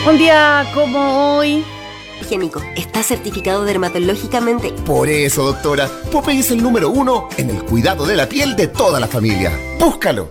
Un día como hoy, Higiénico, está certificado dermatológicamente. Por eso, doctora, Popeye es el número 1 en el cuidado de la piel de toda la familia. ¡Búscalo!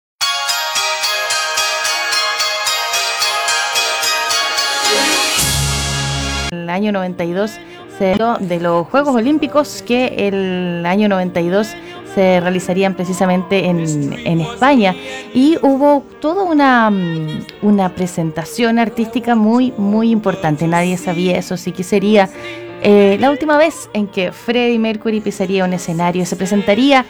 el año 92 se dio de los Juegos Olímpicos que el año 92 se realizarían precisamente en España, y hubo toda una presentación artística muy importante. Nadie sabía eso, sí que sería la última vez en que Freddie Mercury pisaría un escenario, se presentaría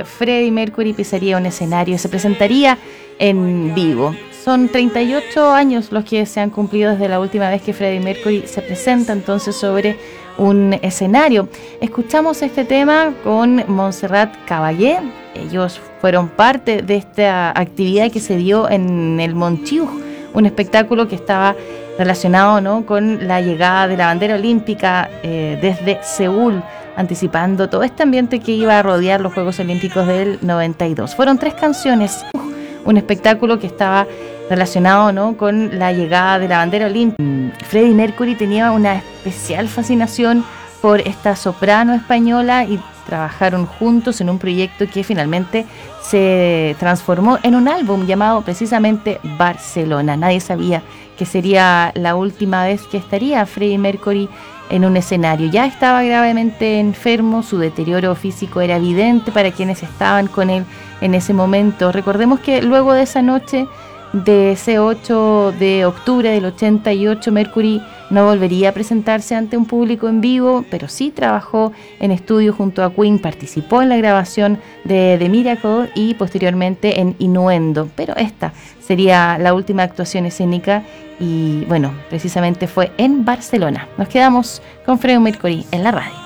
en vivo. Son 38 años los que se han cumplido desde la última vez que Freddie Mercury se presenta entonces sobre un escenario. Escuchamos este tema con Montserrat Caballé. Ellos fueron parte de esta actividad que se dio en el Montjuïc, un espectáculo que estaba relacionado, ¿no?, con la llegada de la bandera olímpica desde Seúl, anticipando todo este ambiente que iba a rodear los Juegos Olímpicos del 92. Fueron 3 canciones, un espectáculo que estaba relacionado, ¿no?, con la llegada de la bandera olímpica. Freddie Mercury tenía una especial fascinación por esta soprano española y trabajaron juntos en un proyecto que finalmente se transformó en un álbum llamado precisamente Barcelona. Nadie sabía que sería la última vez que estaría Freddie Mercury en un escenario. Ya estaba gravemente enfermo, su deterioro físico era evidente para quienes estaban con él en ese momento. Recordemos que luego de esa noche, de ese 8 de octubre del 88, Mercury no volvería a presentarse ante un público en vivo, pero sí trabajó en estudio junto a Queen, participó en la grabación de The Miracle y posteriormente en Innuendo, pero esta sería la última actuación escénica y bueno, precisamente fue en Barcelona. Nos quedamos con Freddie Mercury en la radio.